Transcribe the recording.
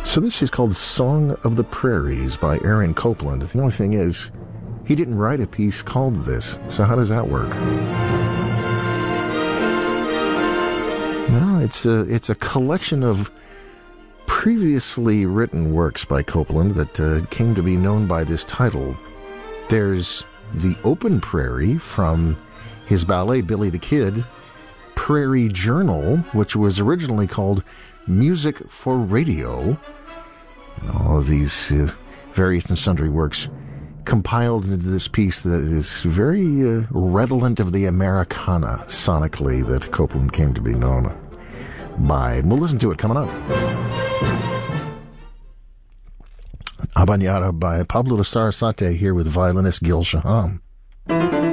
So this is called Song of the Prairies by Aaron Copland. The only thing is, he didn't write a piece called this. So how does that work? Well, it's a collection of previously written works by Copland that came to be known by this title. There's The Open Prairie from his ballet Billy the Kid, Prairie Journal, which was originally called Music for Radio, and all of these various and sundry works compiled into this piece that is very redolent of the Americana sonically that Copland came to be known by. And we'll listen to it coming up. Habanera by Pablo de Sarasate here with violinist Gil Shaham.